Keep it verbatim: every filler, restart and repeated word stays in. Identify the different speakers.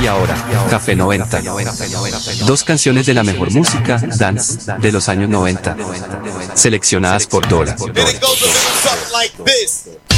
Speaker 1: Y ahora, Café noventa. Dos canciones de la mejor música, dance, de los años noventa. Seleccionadas por Dora.
Speaker 2: And it goes a little something like this.